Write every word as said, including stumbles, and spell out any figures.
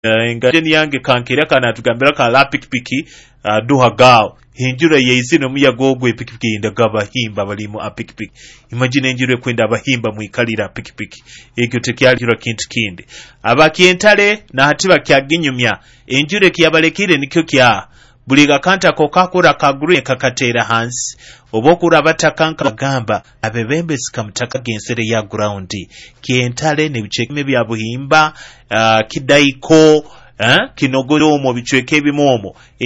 nga jeni yange kankira kana tugambira ka la pikipiki uh, duha gao hinjura yeizino muyaga ogwe pikipiki ndagaba himba balimu a pikipiki. Imagine enjure kwenda abahimba muikalira pikipiki ekyo tekyalira kintu kindi abakientale na hatiba kyaginyumya enjure kiyabalekire nikyo kya buli gakanta ko kakura kagure kakatera hansi obokura batakanka gamba abebembe sikamutaka gensere ya ground kientale ne bichekime bya buhimba uh, kidaiko uh, kinogoro mu bichweke bimomo